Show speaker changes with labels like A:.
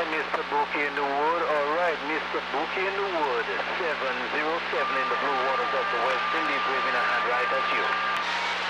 A: Mr. Bookie in the wood. All right, Mr. Bookie in the wood. 707 in the blue waters of the West Indies, waving a hand right at you.